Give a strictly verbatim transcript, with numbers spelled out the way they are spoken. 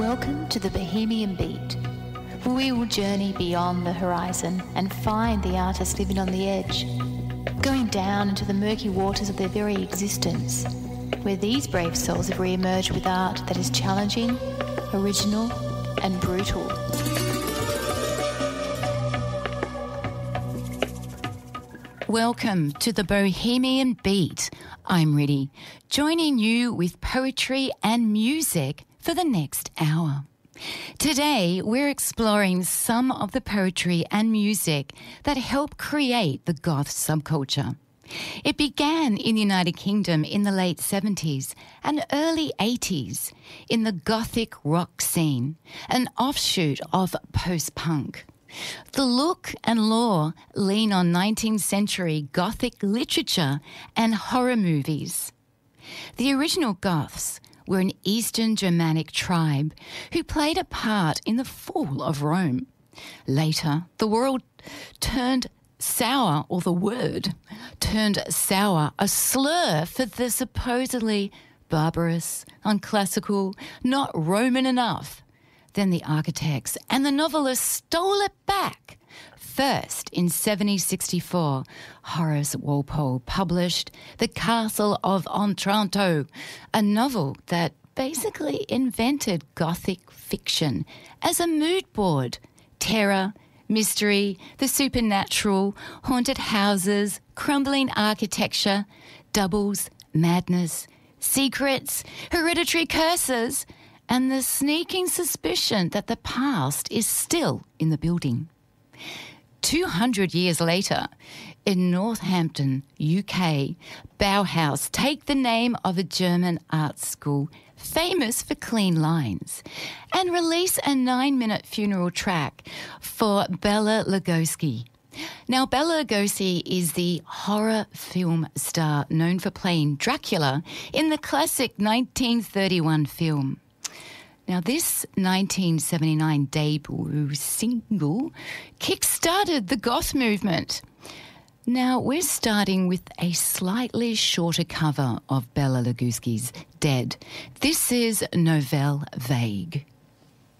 Welcome to the Bohemian Beat, where we will journey beyond the horizon and find the artists living on the edge, going down into the murky waters of their very existence, where these brave souls have re-emerged with art that is challenging, original and brutal. Welcome to the Bohemian Beat. I'm Riddy, joining you with poetry and music for the next hour. Today, we're exploring some of the poetry and music that helped create the goth subculture. It began in the United Kingdom in the late seventies and early eighties in the gothic rock scene, an offshoot of post-punk. The look and lore lean on nineteenth century gothic literature and horror movies. The original goths were an Eastern Germanic tribe who played a part in the fall of Rome. Later, the world turned sour, or the word turned sour, a slur for the supposedly barbarous, unclassical, not Roman enough. Then the architects and the novelists stole it back. First, in seventeen sixty-four, Horace Walpole published The Castle of Otranto, a novel that basically invented Gothic fiction as a mood board. Terror, mystery, the supernatural, haunted houses, crumbling architecture, doubles, madness, secrets, hereditary curses, and the sneaking suspicion that the past is still in the building. Two hundred years later, in Northampton, U K, Bauhaus take the name of a German art school famous for clean lines and release a nine-minute funeral track for Bela Lugosi. Now, Bela Lugosi is the horror film star known for playing Dracula in the classic nineteen thirty-one film. Now, this nineteen seventy-nine debut single kick-started the goth movement. Now, we're starting with a slightly shorter cover of Bela Lugosi's Dead. This is Nouvelle Vague.